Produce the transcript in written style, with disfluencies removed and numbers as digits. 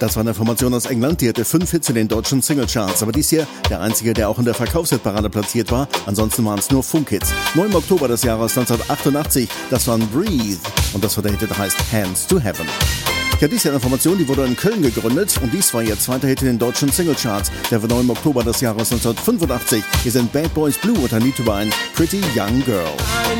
Das war eine Formation aus England, die hatte 5 Hits in den deutschen Singlecharts, aber dies hier der einzige, der auch in der Verkaufshitparade platziert war. Ansonsten waren es nur Funkhits. 9. Oktober des Jahres 1988, das war Breathe und das war der Hit, der heißt Hands to Heaven. Ja, dies ist eine Formation, die wurde in Köln gegründet und dies war ihr zweiter Hit in den deutschen Singlecharts. Der war 9. Oktober des Jahres 1985. Hier sind Bad Boys Blue und ein Lied über ein Pretty Young Girl.